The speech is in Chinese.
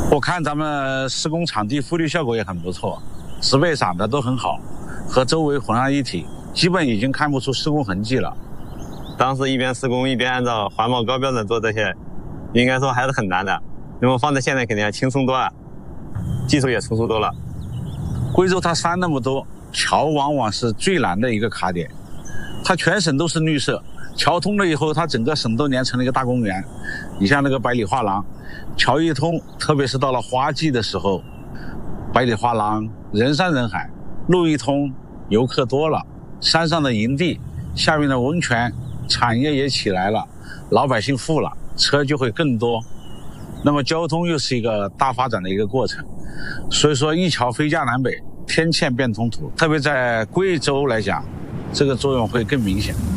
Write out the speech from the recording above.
我看咱们施工场地复绿效果也很不错，植被长得都很好，和周围混上一体，基本已经看不出施工痕迹了。 当时一边施工一边按照环保高标准做这些，应该说还是很难的。那么放在现在肯定要轻松多了，技术也成熟多了。 贵州它山那么多，桥往往是最难的一个卡点。它全省都是绿色，桥通了以后，它整个省都连成了一个大公园。你像那个百里画廊，桥一通，特别是到了花季的时候，百里画廊人山人海，路一通，游客多了，山上的营地，下面的温泉产业也起来了，老百姓富了，车就会更多。那么交通又是一个大发展的一个过程，所以说一桥飞架南北，天堑变通途，特别在贵州来讲，这个作用会更明显。